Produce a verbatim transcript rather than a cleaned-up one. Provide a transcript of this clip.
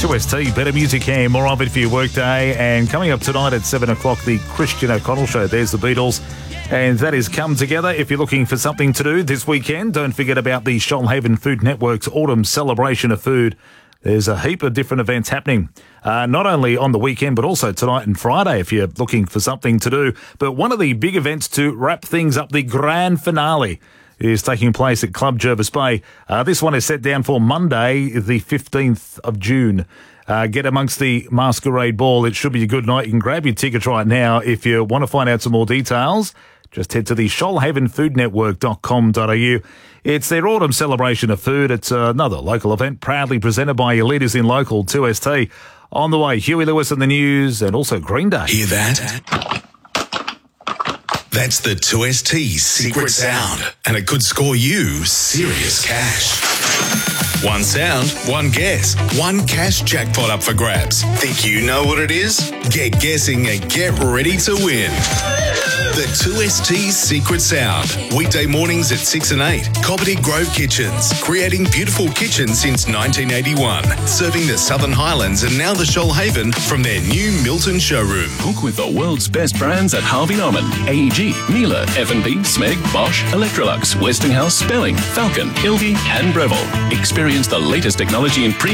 two S T, better music and more of it for your workday. And coming up tonight at seven o'clock, the Christian O'Connell Show. There's the Beatles. And that is Come Together. If you're looking for something to do this weekend, don't forget about the Shoalhaven Food Network's Autumn Celebration of Food. There's a heap of different events happening, uh, not only on the weekend, but also tonight and Friday if you're looking for something to do. But one of the big events to wrap things up, the grand finale, is taking place at Club Jervis Bay. Uh, this one is set down for Monday, the fifteenth of June. Uh, get amongst the Masquerade Ball. It should be a good night. You can grab your tickets right now. If you want to find out some more details, just head to the shoalhaven food network dot com dot a u. It's their autumn celebration of food. It's another local event proudly presented by your leaders in local two S T. On the way, Huey Lewis and the News and also Green Day. Hear that? That's the two S T secret sound, and it could score you serious cash. One sound, one guess, one cash jackpot up for grabs. Think you know what it is? Get guessing and get ready to win. The two S T Secret Sound. Weekday mornings at six and eight. Coppity Grove Kitchens. Creating beautiful kitchens since nineteen eighty-one. Serving the Southern Highlands and now the Shoalhaven from their new Milton showroom. Cook with the world's best brands at Harvey Norman, A E G, Miele, F and B, Smeg, Bosch, Electrolux, Westinghouse, Spelling, Falcon, Ilgi and Breville. Experience the latest technology in premium